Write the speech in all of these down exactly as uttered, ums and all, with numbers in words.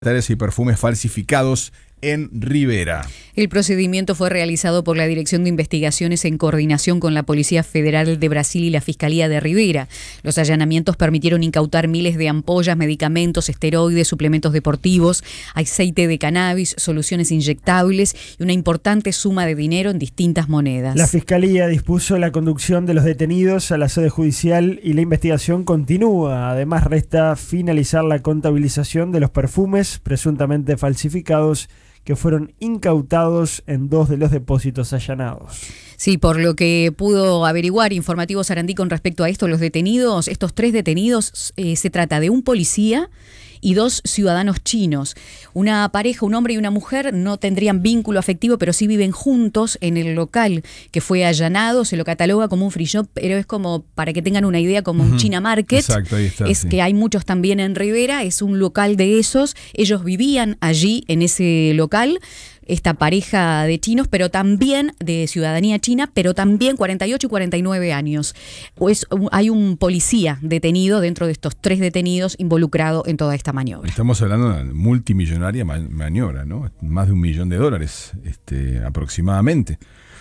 y perfumes falsificados en Rivera. El procedimiento fue realizado por la Dirección de Investigaciones en coordinación con la Policía Federal de Brasil y la Fiscalía de Rivera. Los allanamientos permitieron incautar miles de ampollas, medicamentos, esteroides, suplementos deportivos, aceite de cannabis, soluciones inyectables y una importante suma de dinero en distintas monedas. La Fiscalía dispuso la conducción de los detenidos a la sede judicial y la investigación continúa. Además, resta finalizar la contabilización de los perfumes presuntamente falsificados que fueron incautados en dos de los depósitos allanados. Sí, por lo que pudo averiguar Informativo Sarandí con respecto a esto, los detenidos, estos tres detenidos, eh, se trata de un policía y dos ciudadanos chinos. Una pareja, un hombre y una mujer, no tendrían vínculo afectivo, pero sí viven juntos en el local que fue allanado. Se lo cataloga como un free shop, pero es como, para que tengan una idea, como uh-huh. un China Market. Exacto, ahí está, es sí. que hay muchos también en Rivera, es un local de esos. Ellos vivían allí en ese local, esta pareja de chinos, pero también de ciudadanía china, pero también cuarenta y ocho y cuarenta y nueve años. Pues hay un policía detenido dentro de estos tres detenidos involucrado en toda esta maniobra. Estamos hablando de una multimillonaria maniobra, ¿no? Más de un millón de dólares este, aproximadamente.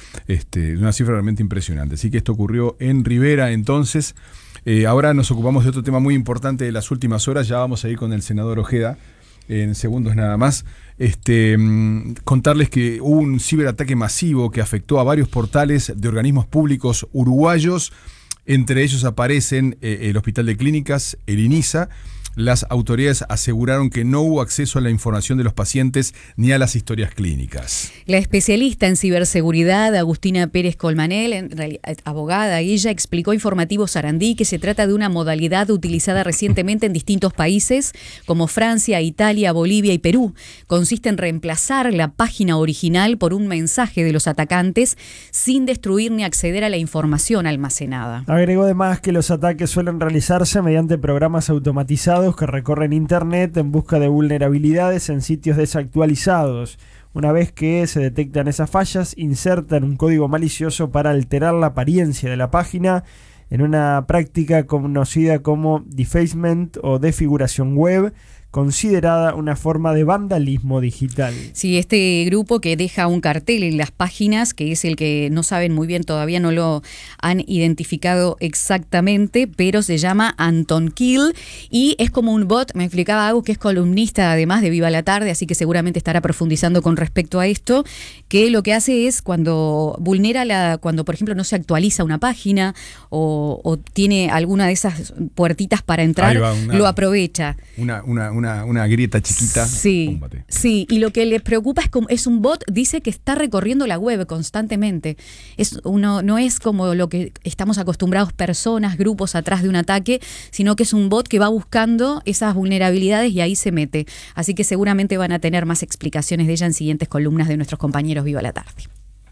Este, una cifra realmente impresionante. Así que esto ocurrió en Rivera. Entonces, eh, ahora nos ocupamos de otro tema muy importante de las últimas horas. Ya vamos a ir con el senador Ojeda en segundos nada más. Este, contarles que hubo un ciberataque masivo que afectó a varios portales de organismos públicos uruguayos. Entre ellos aparecen eh, el Hospital de Clínicas, el INISA. Las autoridades aseguraron que no hubo acceso a la información de los pacientes ni a las historias clínicas. La especialista en ciberseguridad, Agustina Pérez Colmanel, en realidad, abogada, ella explicó a Informativo Sarandí que se trata de una modalidad utilizada recientemente en distintos países como Francia, Italia, Bolivia y Perú. Consiste en reemplazar la página original por un mensaje de los atacantes sin destruir ni acceder a la información almacenada. Agregó además que los ataques suelen realizarse mediante programas automatizados que recorren Internet en busca de vulnerabilidades en sitios desactualizados. Una vez que se detectan esas fallas, insertan un código malicioso para alterar la apariencia de la página en una práctica conocida como defacement o desfiguración web, considerada una forma de vandalismo digital. Sí, este grupo que deja un cartel en las páginas, que es el que no saben muy bien, todavía no lo han identificado exactamente, pero se llama Anton Kill y es como un bot. Me explicaba algo que es columnista además de Viva la Tarde, así que seguramente estará profundizando con respecto a esto, que lo que hace es cuando vulnera la, cuando por ejemplo no se actualiza una página o, o tiene alguna de esas puertitas para entrar, va, una, lo aprovecha. Una, una, Una, una grieta chiquita. Sí, Pómbate. sí, y lo que les preocupa es como es un bot, dice que está recorriendo la web constantemente. Es uno, no es como lo que estamos acostumbrados, personas, grupos atrás de un ataque, sino que es un bot que va buscando esas vulnerabilidades y ahí se mete. Así que seguramente van a tener más explicaciones de ella en siguientes columnas de nuestros compañeros Viva la Tarde.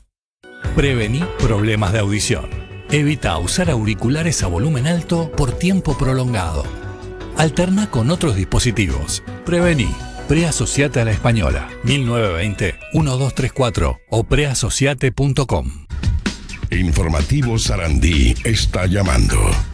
Prevení problemas de audición. Evita usar auriculares a volumen alto por tiempo prolongado. Alterna con otros dispositivos. Prevení. Preasociate a la Española. mil novecientos veinte, doce treinta y cuatro o preasociate punto com. Informativo Sarandí está llamando.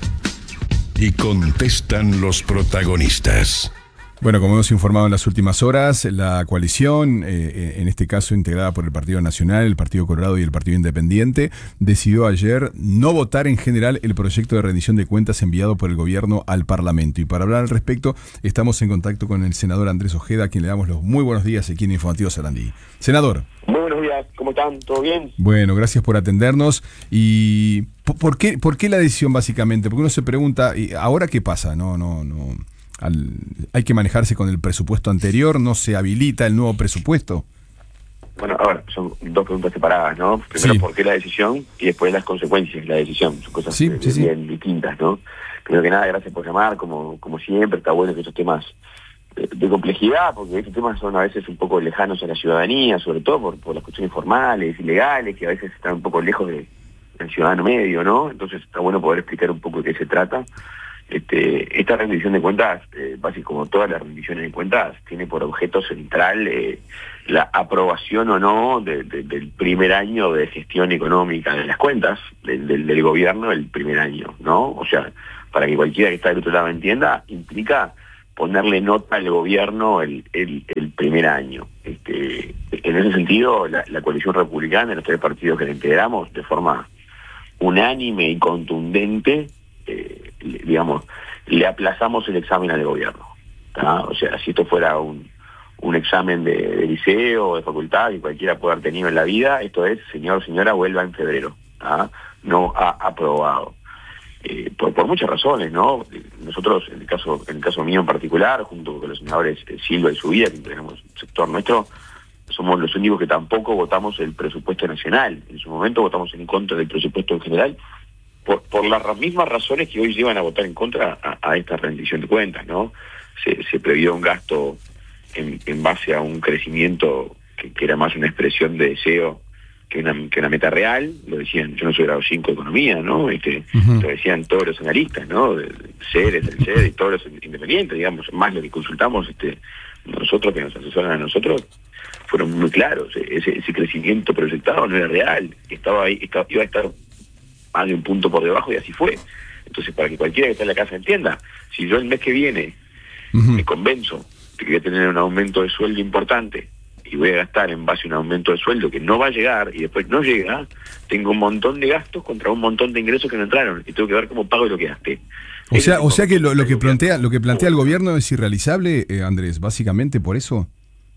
Y contestan los protagonistas. Bueno, como hemos informado en las últimas horas, la coalición, eh, en este caso integrada por el Partido Nacional, el Partido Colorado y el Partido Independiente, decidió ayer no votar en general el proyecto de rendición de cuentas enviado por el gobierno al Parlamento. Y para hablar al respecto, estamos en contacto con el senador Andrés Ojeda, a quien le damos los muy buenos días aquí en Informativo Sarandí. Senador. Muy buenos días, ¿cómo están? ¿Todo bien? Bueno, gracias por atendernos. ¿Y por qué, por qué la decisión básicamente? Porque uno se pregunta, ¿ahora qué pasa? No, no, no... Al, ¿Hay que manejarse con el presupuesto anterior? ¿No se habilita el nuevo presupuesto? Bueno, a ver, son dos preguntas separadas, ¿no? Primero, sí. ¿por qué la decisión? Y después las consecuencias de la decisión. Son cosas sí, eh, sí, bien sí. distintas, ¿no? Primero que nada, gracias por llamar, como como siempre. Está bueno que esos temas de, de complejidad, porque esos temas son a veces un poco lejanos a la ciudadanía, sobre todo por, por las cuestiones formales y legales, que a veces están un poco lejos de, del ciudadano medio, ¿no? Entonces está bueno poder explicar un poco de qué se trata. Este, esta rendición de cuentas, eh, básicamente como todas las rendiciones de cuentas, tiene por objeto central eh, la aprobación o no de, de, del primer año de gestión económica de las cuentas del, del, del gobierno, el primer año, ¿no? O sea, para que cualquiera que está del otro lado entienda, implica ponerle nota al gobierno el, el, el primer año. Este, en ese sentido, la, la coalición republicana, los tres partidos que la integramos, de forma unánime y contundente, eh, digamos, le aplazamos el examen al gobierno. ¿tá? O sea, si esto fuera un, un examen de, de liceo o de facultad que cualquiera puede haber tenido en la vida, esto es, señor, señora, vuelva en febrero. ¿tá? No ha aprobado. Eh, por, por muchas razones, ¿no? Nosotros, en el caso en el caso mío en particular, junto con los senadores eh, Silva y Subida, que integramos el sector nuestro, somos los únicos que tampoco votamos el presupuesto nacional. En su momento votamos en contra del presupuesto en general, por, por las mismas razones que hoy llevan a votar en contra a, a esta rendición de cuentas, ¿no? Se, se previó un gasto en, en base a un crecimiento que, que era más una expresión de deseo que una, que una meta real. Lo decían, yo no soy grado cinco de economía, ¿no? Este, uh-huh. Lo decían todos los analistas, ¿no? Ceres, el C E D y todos los independientes, digamos, más lo que consultamos este, nosotros, que nos asesoran a nosotros, fueron muy claros. Ese, ese crecimiento proyectado no era real, estaba ahí, estaba, iba a estar más de un punto por debajo y así fue. Entonces, para que cualquiera que esté en la casa entienda, si yo el mes que viene uh-huh. me convenzo de que voy a tener un aumento de sueldo importante y voy a gastar en base a un aumento de sueldo que no va a llegar y después no llega, tengo un montón de gastos contra un montón de ingresos que no entraron y tengo que ver cómo pago lo que gasté. O sea, o sea que lo, lo que plantea lo que plantea el gobierno es irrealizable, eh, Andrés, básicamente por eso.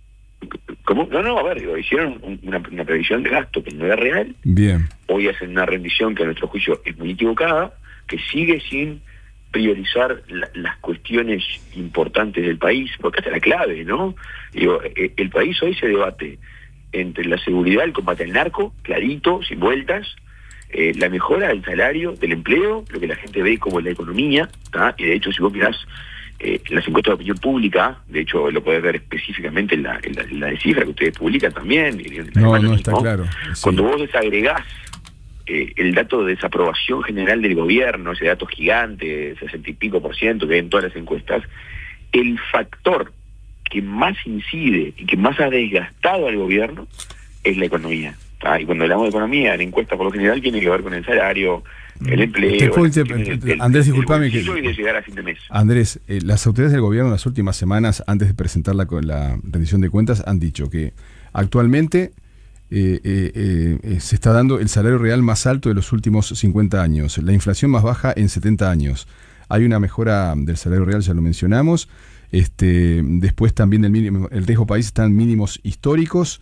¿Cómo? No, no, a ver, digo, hicieron una, una previsión de gasto que no era real. Bien. Hoy hacen una rendición que a nuestro juicio es muy equivocada, que sigue sin priorizar la, las cuestiones importantes del país, porque esta es la clave, ¿no? Digo, eh, el país hoy se debate entre la seguridad, el combate al narco, clarito, sin vueltas, eh, la mejora del salario, del empleo, lo que la gente ve como la economía, ¿tá? Y de hecho, si vos mirás eh, las encuestas de opinión pública, de hecho lo podés ver específicamente en la, en la, en la de cifra que ustedes publican también. Y en no, no está claro. Sí. Cuando vos desagregás Eh, el dato de desaprobación general del gobierno, ese dato gigante, sesenta y pico por ciento que hay en todas las encuestas, el factor que más incide y que más ha desgastado al gobierno es la economía. ¿tá? Y cuando hablamos de economía, la encuesta por lo general tiene que ver con el salario, el empleo. Te, te, el, el, Andrés, disculpame que. Y de llegar a fin de mes. Andrés, eh, las autoridades del gobierno en las últimas semanas, antes de presentar la, la rendición de cuentas, han dicho que actualmente Eh, eh, eh, se está dando el salario real más alto de los últimos cincuenta años, la inflación más baja en setenta años. Hay una mejora del salario real, ya lo mencionamos. Este, después también el mínimo, el riesgo país está en mínimos históricos.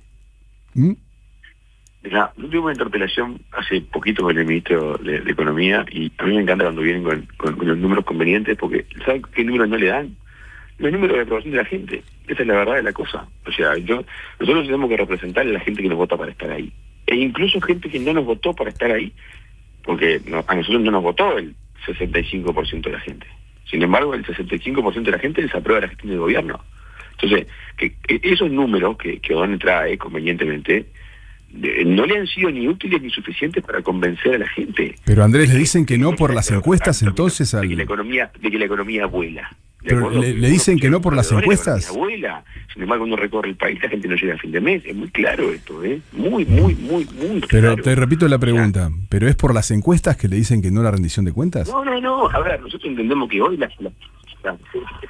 ¿Mm? Mira, yo tuve una interpelación hace poquito con el ministro de, de Economía y a mí me encanta cuando vienen con, con, con los números convenientes, porque ¿saben qué números no le dan? Los números de aprobación de la gente. Esa es la verdad de la cosa. O sea, yo nosotros tenemos que representar a la gente que nos vota para estar ahí. E incluso gente que no nos votó para estar ahí, porque no, a nosotros no nos votó el sesenta y cinco por ciento de la gente. Sin embargo, el sesenta y cinco por ciento de la gente les aprueba la gestión del gobierno. Entonces, que, que esos números que, que O'Donnell trae convenientemente, de, no le han sido ni útiles ni suficientes para convencer a la gente. Pero Andrés, le dicen que no por las encuestas, entonces al... de que la economía, de que la economía vuela. Pero le, le dicen que no por las encuestas. Abuela. Sin embargo, uno recorre el país, la gente no llega a fin de mes. Es muy claro esto, ¿eh? Muy, muy, muy, muy claro. Pero te repito la pregunta, ¿pero es por las encuestas que le dicen que no la rendición de cuentas? No, no, no. A ver, nosotros entendemos que hoy las, las, las,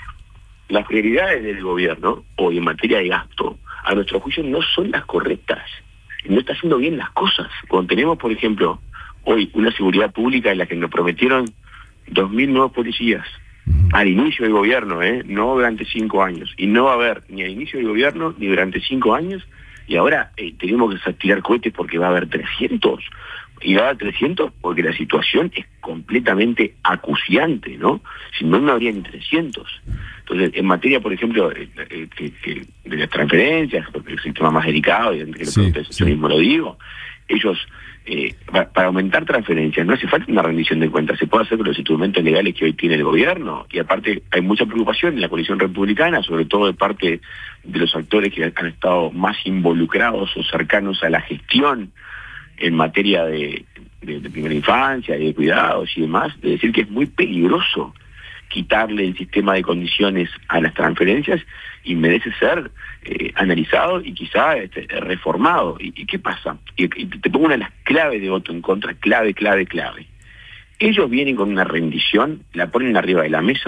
las prioridades del gobierno, hoy en materia de gasto, a nuestro juicio no son las correctas. No está haciendo bien las cosas. Cuando tenemos, por ejemplo, hoy una seguridad pública en la que nos prometieron dos mil nuevos policías, al inicio del gobierno, ¿eh? No durante cinco años. Y no va a haber ni al inicio del gobierno ni durante cinco años. Y ahora eh, tenemos que tirar cohetes porque va a haber trescientos. Y va a haber trescientos porque la situación es completamente acuciante, ¿no? Si no, no habría ni trescientos. Entonces, en materia, por ejemplo, eh, eh, que, que de las transferencias, porque es el tema más delicado, y que sí, yo sí. mismo lo digo, ellos... Eh, para, para aumentar transferencias no hace falta una rendición de cuentas, se puede hacer con los instrumentos legales que hoy tiene el gobierno, y aparte hay mucha preocupación en la coalición republicana, sobre todo de parte de los actores que han estado más involucrados o cercanos a la gestión en materia de, de, de primera infancia y de cuidados y demás, de decir que es muy peligroso quitarle el sistema de condiciones a las transferencias y merece ser eh, analizado y quizá este, reformado. ¿Y, ¿Y qué pasa? Y, y te pongo una de las claves de voto en contra, clave, clave, clave. Ellos vienen con una rendición, la ponen arriba de la mesa,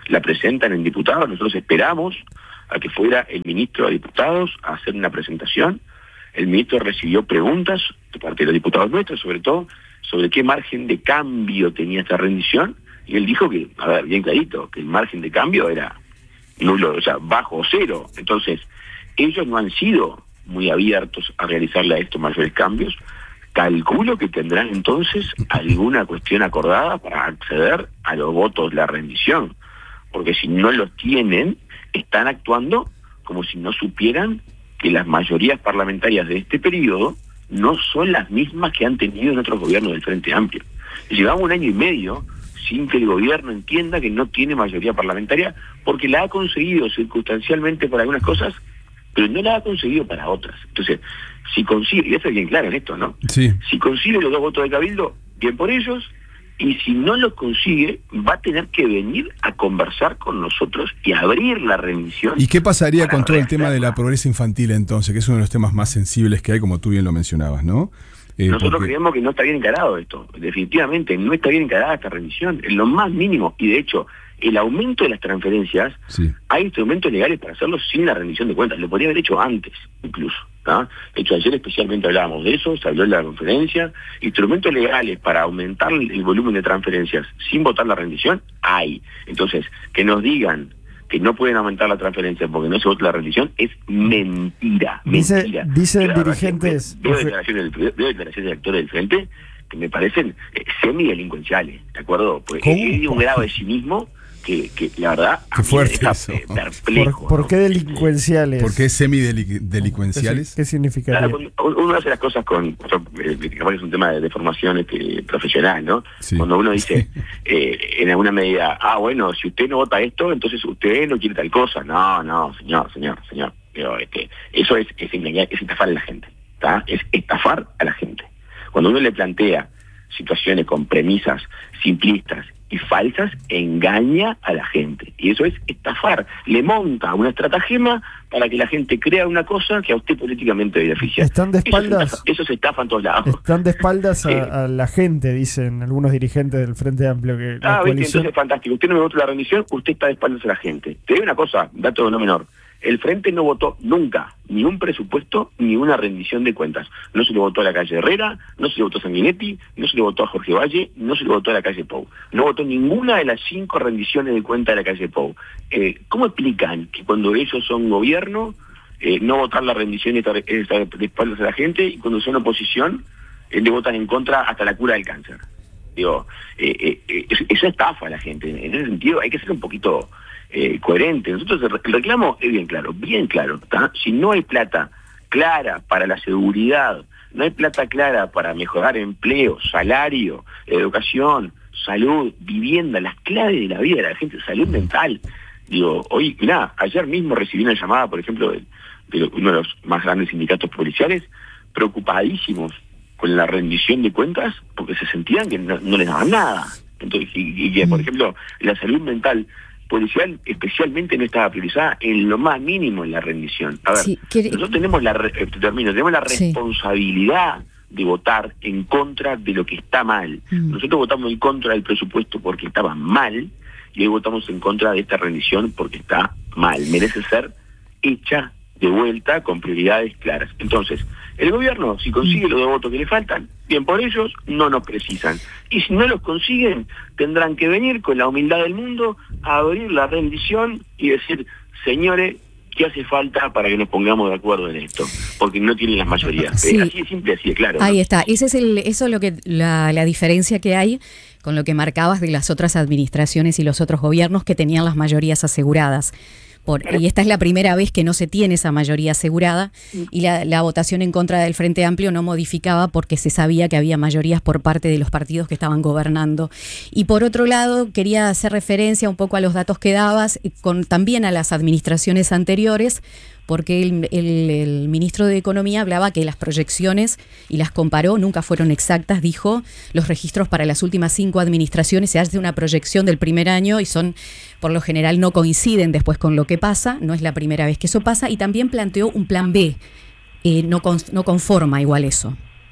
la presentan en diputados, nosotros esperamos a que fuera el ministro de Diputados a hacer una presentación. El ministro recibió preguntas de parte de los diputados nuestros, sobre todo, sobre qué margen de cambio tenía esta rendición, y él dijo que, a ver, bien clarito, que el margen de cambio era nulo, o sea, bajo o cero. Entonces, ellos no han sido muy abiertos a realizarle a estos mayores cambios. Calculo que tendrán entonces alguna cuestión acordada para acceder a los votos de la rendición, porque si no los tienen, están actuando como si no supieran que las mayorías parlamentarias de este periodo no son las mismas que han tenido en otros gobiernos del Frente Amplio. Llevamos un año y medio sin que el gobierno entienda que no tiene mayoría parlamentaria, porque la ha conseguido circunstancialmente para algunas cosas, pero no la ha conseguido para otras. Entonces, si consigue, y eso es bien claro en esto, ¿no? Sí. Si consigue los dos votos de Cabildo, bien por ellos, y si no lo consigue, va a tener que venir a conversar con nosotros y abrir la rendición. ¿Y qué pasaría con todo el rehacerla. tema de la pobreza infantil entonces, que es uno de los temas más sensibles que hay, como tú bien lo mencionabas, ¿no? Eh, Nosotros porque... creemos que no está bien encarado esto, definitivamente no está bien encarada esta rendición, en lo más mínimo, y de hecho, el aumento de las transferencias, Sí. hay instrumentos legales para hacerlo sin la rendición de cuentas, lo podría haber hecho antes, incluso. ¿tá? De hecho, ayer especialmente hablábamos de eso, se habló en la conferencia, instrumentos legales para aumentar el volumen de transferencias sin votar la rendición, hay. Entonces, que nos digan que no pueden aumentar la transferencia porque no se vota la rendición, es mentira, Dice- mentira. dicen Yo la verdad dirigentes- que Veo declaraciones, del, veo declaraciones del actor del Frente que me parecen eh, semidelincuenciales, ¿de acuerdo? Pues ¿Cómo? hay un grado de cinismo que, que la verdad a Qué mí me fuerte deja, eso. eh, ¿Por, perplejo. por ¿no? qué delincuenciales? ¿Por qué semidelincuenciales? ¿Qué significaría? Claro, cuando uno hace las cosas con, eh, capaz que es un tema de, de formación este, profesional, ¿no? Sí. Cuando uno dice, eh, en alguna medida, ah, bueno, si usted no vota esto, entonces usted no quiere tal cosa. No, no, señor, señor, señor. Pero, este, eso es, es engañar, es estafar a la gente, ¿tá? Es estafar a la gente. Cuando uno le plantea situaciones con premisas simplistas y falsas, engaña a la gente. Y eso es estafar. Le monta una estratagema para que la gente crea una cosa que a usted políticamente beneficia. Están de Eso se espaldas. estafa- Eso se estafa en todos lados. Están de espaldas Sí. a, a la gente, dicen algunos dirigentes del Frente Amplio, que la Ah, viste, coalición... entonces fantástico. Usted no me votó la rendición, usted está de espaldas a la gente. Te digo una cosa, dato no menor. El Frente no votó nunca ni un presupuesto ni una rendición de cuentas. No se le votó a la calle Herrera, no se le votó a Sanguinetti, no se le votó a Jorge Valle, no se le votó a la calle Pou. No votó ninguna de las cinco rendiciones de cuenta de la calle Pou. Eh, ¿Cómo explican que cuando ellos son gobierno, eh, no votar la rendición y estar, estar de espaldas a la gente, y cuando son oposición, eh, le votan en contra hasta la cura del cáncer? Digo, eh, eh, eh, eso estafa a la gente. En ese sentido hay que ser un poquito eh, coherente. Nosotros el reclamo es bien claro, bien claro. ¿tá? Si no hay plata clara para la seguridad, no hay plata clara para mejorar empleo, salario, educación, salud, vivienda, las claves de la vida de la gente, salud mental. Digo, hoy, mirá, ayer mismo recibí una llamada, por ejemplo, de, de uno de los más grandes sindicatos policiales, preocupadísimos con la rendición de cuentas porque se sentían que no, no les daban nada. Entonces, y, y que, por ejemplo, la salud mental policial especialmente no estaba priorizada en lo más mínimo en la rendición. A ver, Sí, quiere- nosotros tenemos la, re- eh, termino, tenemos la Sí. responsabilidad de votar en contra de lo que está mal. Mm. Nosotros votamos en contra del presupuesto porque estaba mal, y hoy votamos en contra de esta rendición porque está mal. Merece ser hecha de vuelta con prioridades claras. Entonces, el gobierno, si consigue los dos votos que le faltan, bien por ellos, no nos precisan. Y si no los consiguen, tendrán que venir con la humildad del mundo a abrir la rendición y decir, señores, ¿qué hace falta para que nos pongamos de acuerdo en esto? Porque no tienen las mayorías. Sí. Eh, Así de simple, así de claro. ¿no? Ahí está. Ese es el, eso es lo que la, la diferencia que hay con lo que marcabas de las otras administraciones y los otros gobiernos que tenían las mayorías aseguradas. Por, y esta es la primera vez que no se tiene esa mayoría asegurada, y la, la votación en contra del Frente Amplio no modificaba porque se sabía que había mayorías por parte de los partidos que estaban gobernando. Y por otro lado, quería hacer referencia un poco a los datos que dabas, con, también a las administraciones anteriores, porque el, el, el ministro de Economía hablaba que las proyecciones, y las comparó, nunca fueron exactas, dijo, los registros para las últimas cinco administraciones se hace una proyección del primer año y son, por lo general, no coinciden después con lo que pasa, no es la primera vez que eso pasa, y también planteó un plan B, eh, no, con, no conforma igual eso.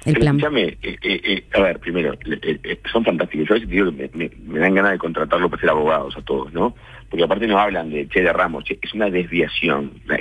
el plan. Escúchame, eh, eh, eh, a ver, primero, eh, eh, son fantásticos. Yo a veces digo que me, me, me dan ganas de contratarlo para ser abogados a todos, ¿no? Porque aparte nos hablan de Che de Ramos, che, es una desviación.